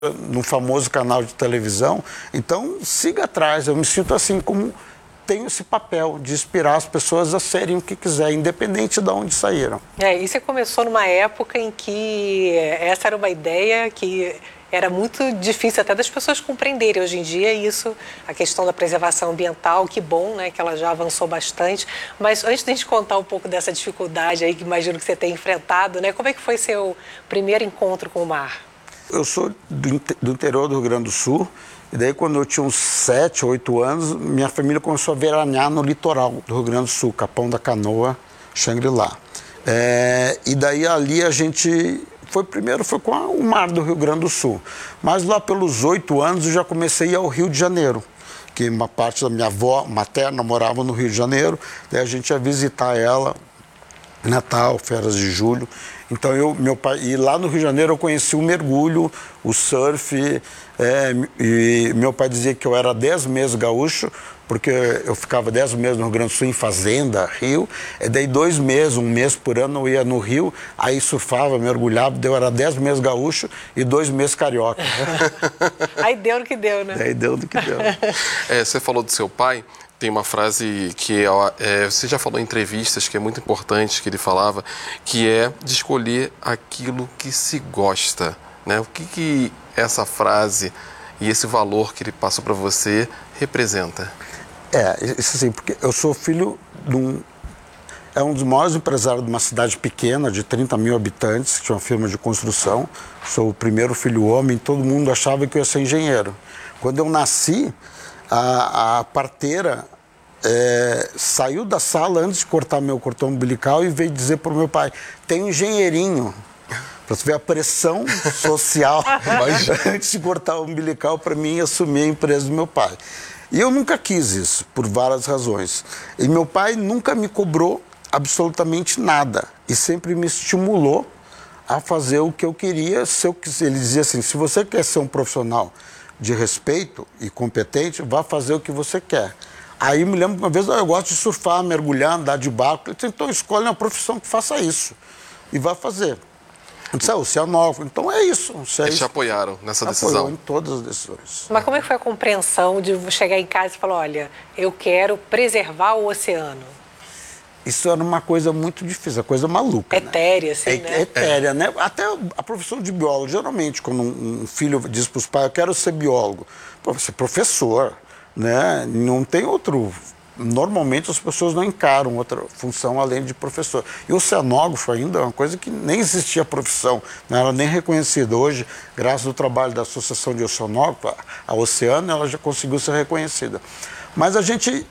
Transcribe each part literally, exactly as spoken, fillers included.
no famoso canal de televisão. Então, siga atrás. Eu me sinto assim como tenho esse papel de inspirar as pessoas a serem o que quiser, independente de onde saíram. É, e você começou numa época em que essa era uma ideia que era muito difícil até das pessoas compreenderem. Hoje em dia, isso, a questão da preservação ambiental, que bom, né, que ela já avançou bastante. Mas antes de a gente contar um pouco dessa dificuldade aí, que imagino que você tem enfrentado, né, como é que foi seu primeiro encontro com o mar? Eu sou do, do interior do Rio Grande do Sul, e daí quando eu tinha uns sete, oito anos, minha família começou a veranear no litoral do Rio Grande do Sul, Capão da Canoa, Xangri-Lá. É, e daí ali a gente foi, primeiro foi com a, o mar do Rio Grande do Sul, mas lá pelos oito anos eu já comecei a ir ao Rio de Janeiro, que uma parte da minha avó materna morava no Rio de Janeiro, daí a gente ia visitar ela, Natal, férias de julho. Então, eu, meu pai, e lá no Rio de Janeiro eu conheci o mergulho, o surf, é, e meu pai dizia que eu era dez meses gaúcho, porque eu ficava dez meses no Rio Grande do Sul em fazenda, rio, e daí dois meses, um mês por ano eu ia no rio, aí surfava, mergulhava, daí eu era dez meses gaúcho e dois meses carioca. Aí deu no que deu, né? Aí deu no que deu. É, você falou do seu pai. Tem uma frase que é, você já falou em entrevistas, que é muito importante, que ele falava, que é de escolher aquilo que se gosta, né? O que, que essa frase e esse valor que ele passou para você representa? É, isso assim, porque eu sou filho de um... É um dos maiores empresários de uma cidade pequena, de trinta mil habitantes, que tinha uma firma de construção. Sou o primeiro filho homem, todo mundo achava que eu ia ser engenheiro. Quando eu nasci, a, a parteira é, saiu da sala antes de cortar meu cordão umbilical e veio dizer para o meu pai, tem um engenheirinho, para você ver a pressão social antes de cortar o umbilical para mim assumir a empresa do meu pai. E eu nunca quis isso, por várias razões. E meu pai nunca me cobrou absolutamente nada e sempre me estimulou a fazer o que eu queria. Se eu, ele dizia assim, se você quer ser um profissional de respeito e competente, vá fazer o que você quer. Aí me lembro uma vez, oh, eu gosto de surfar, mergulhar, andar de barco. Eu disse, então escolhe uma profissão que faça isso e vá fazer. Eu disse, é, oceanógrafo. Então é isso. É Eles isso. te apoiaram nessa Apoiou decisão? em todas as decisões. Mas como é que foi a compreensão de chegar em casa e falar, olha, eu quero preservar o oceano? Isso era uma coisa muito difícil, uma coisa maluca. Etérea, né? assim, é, né? Etérea, né? Até a profissão de biólogo, geralmente, quando um, um filho diz para os pais, eu quero ser biólogo, pô, você é professor, né? Não tem outro... Normalmente as pessoas não encaram outra função além de professor. E o oceanógrafo ainda é uma coisa que nem existia profissão, não era nem reconhecida. Hoje, graças ao trabalho da Associação de Oceanógrafos, a Oceano, ela já conseguiu ser reconhecida. Mas a gente...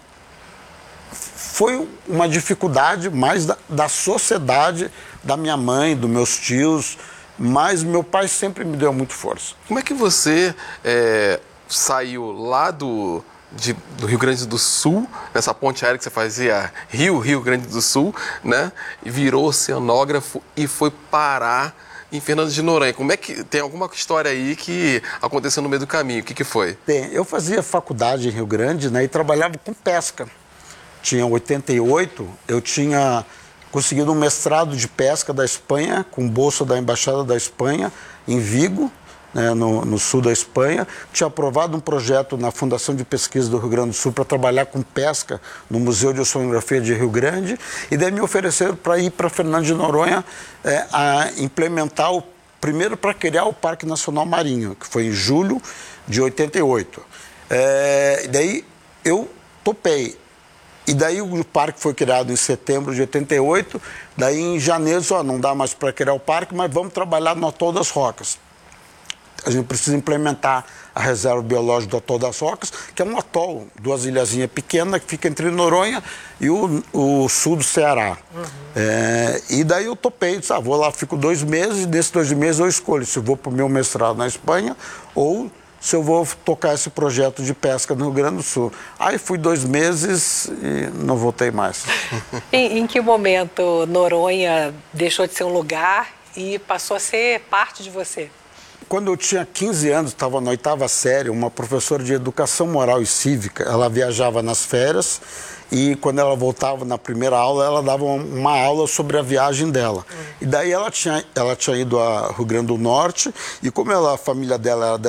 Foi uma dificuldade mais da, da sociedade, da minha mãe, dos meus tios, mas meu pai sempre me deu muito força. Como é que você é, saiu lá do, de, do Rio Grande do Sul, nessa ponte aérea que você fazia Rio, Rio Grande do Sul, né? E virou oceanógrafo e foi parar em Fernando de Noronha? Como é que tem alguma história aí que aconteceu no meio do caminho? O que, que foi? Tem, eu fazia faculdade em Rio Grande, né, e trabalhava com pesca. Tinha oitenta e oito, eu tinha conseguido um mestrado de pesca da Espanha, com bolsa da Embaixada da Espanha, em Vigo, né, no, no sul da Espanha. Tinha aprovado um projeto na Fundação de Pesquisa do Rio Grande do Sul para trabalhar com pesca no Museu de Oceanografia de Rio Grande. E daí me ofereceram para ir para Fernando de Noronha é, a implementar, o, primeiro para criar o Parque Nacional Marinho, que foi em julho de oitenta e oito. É, e daí eu topei. E daí o parque foi criado em setembro de oitenta e oito, daí em janeiro, ó, não dá mais para criar o parque, mas vamos trabalhar no Atol das Rocas. A gente precisa implementar a reserva biológica do Atol das Rocas, que é um atol, duas ilhazinhas pequenas, que fica entre Noronha e o, o sul do Ceará. Uhum. É, e daí eu topei, disse, ah, vou lá, fico dois meses, e desses dois meses eu escolho se eu vou para o meu mestrado na Espanha ou se eu vou tocar esse projeto de pesca no Rio Grande do Sul. Aí fui dois meses e não voltei mais. em, em que momento Noronha deixou de ser um lugar e passou a ser parte de você? quando eu tinha quinze anos, estava na oitava série, uma professora de educação moral e cívica, ela viajava nas férias e quando ela voltava na primeira aula, ela dava uma aula sobre a viagem dela. Uhum. E daí ela tinha, ela tinha ido a Rio Grande do Norte e como ela, a família dela era